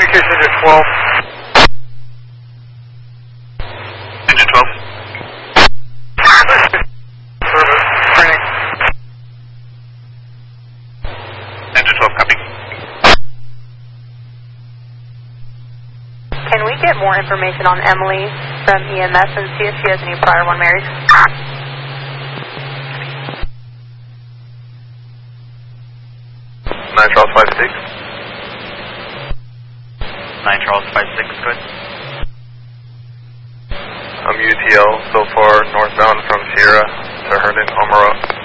Communication Engine 12. Engine 12. Service. Training. Engine 12, copy. Can we get more information on Emily from EMS and see if she has any prior one married? 9 Charles 56. 9 Charles 56, good. I'm UTL so far northbound from Sierra to Herndon, Omaha.